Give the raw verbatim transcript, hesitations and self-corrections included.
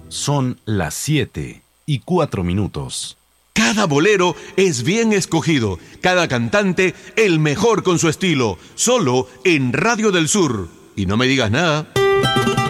Son las siete y cuatro minutos. Cada bolero es bien escogido, cada cantante el mejor con su estilo, solo en Radio del Sur. Y no me digas nada.